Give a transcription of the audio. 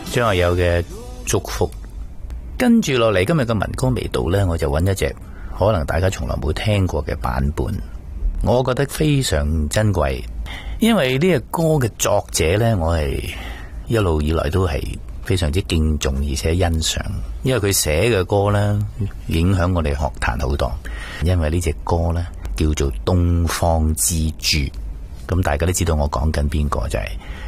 張學友嘅祝福。跟住落嚟今日嘅民歌味道呢，我就揾一隻可能大家從來冇聽過嘅版本，我覺得非常珍貴，因為呢個歌嘅作者呢，我係一路以來都係非常之敬重而且欣賞，因為佢寫嘅歌呢，影響我哋樂壇好多。因為呢隻歌呢，叫做《東方之珠》，咁大家都知道我講緊邊個，就係